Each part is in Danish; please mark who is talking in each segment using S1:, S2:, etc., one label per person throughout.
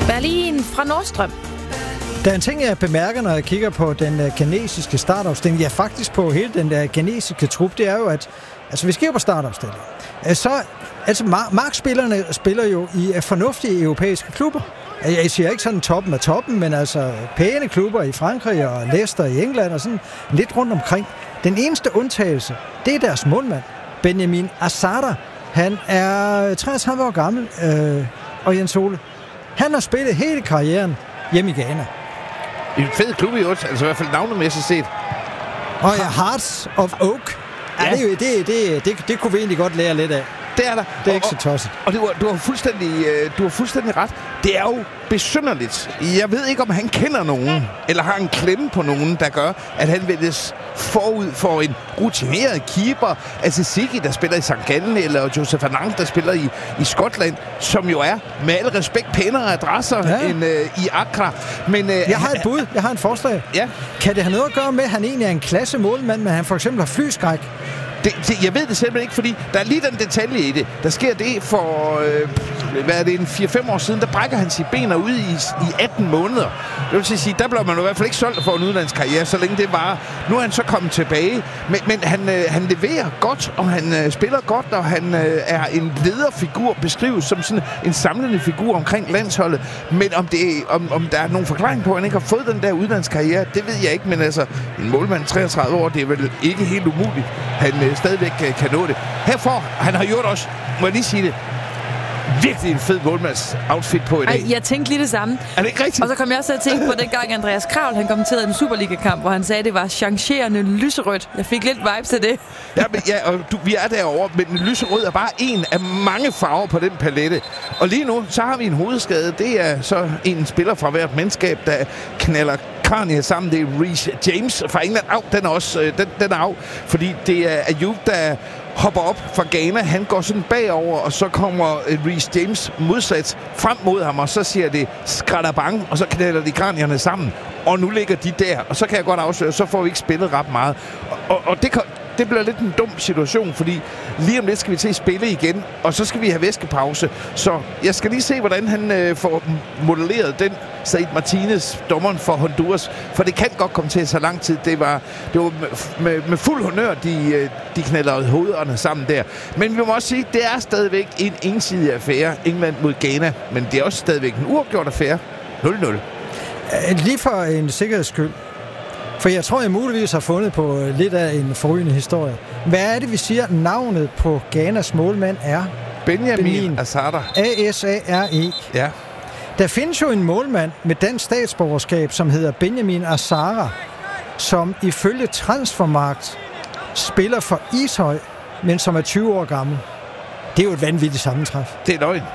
S1: Berlin fra Nordstrøm.
S2: Der er en ting, jeg bemærker, når jeg kigger på den kinesiske startopstilling, ja faktisk på hele den der kinesiske trup, det er jo, at vi kigger på startopstillingen. Markspillerne spiller jo i fornuftige europæiske klubber. Jeg siger ikke sådan toppen af toppen, men altså pæne klubber i Frankrig og Leicester i England og sådan lidt rundt omkring. Den eneste undtagelse, det er deres målmand, Benjamin Asada. Han er 33 år gammel, og Jens Ole, han har spillet hele karrieren hjemme i Ghana.
S3: I en fed klub i øvrigt, altså i hvert fald navnemæssigt set.
S2: Og ja, Hearts of Oak. Ja. Det kunne vi egentlig godt lære lidt af.
S3: Det er der.
S2: Det er ikke så tosset.
S3: Og du har fuldstændig ret. Det er jo besynderligt. Jeg ved ikke, om han kender nogen, eller har en klemme på nogen, der gør, at han vælges forud for en rutineret keeper. Altså Siki, der spiller i St. Gallen, eller Joseph Anang, der spiller i Skotland, som jo er, med al respekt, pænere adresser end i Accra. Men,
S2: jeg har et bud. Jeg har en forslag.
S3: Ja.
S2: Kan det have noget at gøre med, at han egentlig er en klasse målmand, men han for eksempel har flyskræk?
S3: Jeg ved det simpelthen ikke, fordi der er lige den detalje i det. Der sker det for, en 4-5 år siden, der brækker han sit ben ud i 18 måneder. Det vil sige, der bliver man i hvert fald ikke solgt for en udlandskarriere, så længe det var. Nu er han så kommet tilbage, men han leverer godt, og han spiller godt, og han er en lederfigur, beskrives som sådan en samlende figur omkring landsholdet. Men om der er nogen forklaring på, at han ikke har fået den der udlandskarriere, det ved jeg ikke, men altså, en målmand 33 år, det er vel ikke helt umuligt. Han stadigvæk kan nå det. Herfor, han har gjort også, må jeg lige sige det, virkelig en fed målmands-outfit på i dag.
S1: Jeg tænkte lige det samme.
S3: Er det ikke rigtigt?
S1: Og så kom jeg også til at tænke på den gang, Andreas Kravl, han kommenterede en Superliga-kamp, hvor han sagde, at det var changerende lyserødt. Jeg fik lidt vibes af det.
S3: Og vi er derovre, men lyserød er bare en af mange farver på den palette. Og lige nu, så har vi en hovedskade. Det er så en spiller fra hvert mandskab, der knalder kraniet sammen. Det er Reece James fra England. Den er også den er af, fordi det er Ayoub, der hopper op fra Ghana. Han går sådan bagover, og så kommer Reece James modsat frem mod ham, og så siger det skradabang, og så knælder de kranierne sammen. Og nu ligger de der, og så kan jeg godt afsløre, så får vi ikke spillet ret meget. Og det bliver lidt en dum situation, fordi lige om lidt skal vi til at spille igen, og så skal vi have væskepause. Så jeg skal lige se, hvordan han får modelleret den Said Martinez, dommeren for Honduras, for det kan godt komme til så lang tid. Det var med fuld honør, de knaldede hovederne sammen der. Men vi må også sige, det er stadigvæk en ensidig affære, England mod Ghana, men det er også stadigvæk en uafgjort affære. 0-0.
S2: Lige for en sikkerheds skyld, for jeg tror, jeg muligvis har fundet på lidt af en forrygende historie. Hvad er det, vi siger, navnet på Ghanas målmand er?
S3: Benjamin Asada.
S2: A-S-A-R-E.
S3: Ja.
S2: Der findes jo en målmand med dansk statsborgerskab, som hedder Benjamin Asara, som ifølge Transfermarkt spiller for Ishøj, men som er 20 år gammel. Det er jo et vanvittigt sammentræf.
S3: Det er løgn.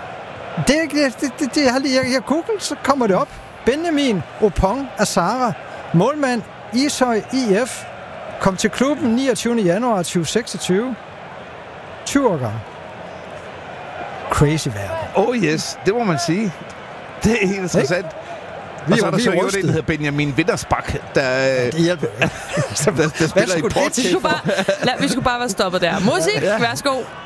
S2: Jeg google, så kommer det op. Benjamin Opong Asara, målmand, Ishøj IF, kom til klubben 29. januar 2026. 20 år gammel. Crazy verden.
S3: Oh yes, det må man sige. Det er helt interessant. Og så er der så jo en, der hedder Benjamin Wintersbach,
S2: det hjælper
S3: der spiller i Porto.
S1: Vi skulle bare være stoppet der. Musik, værsgo.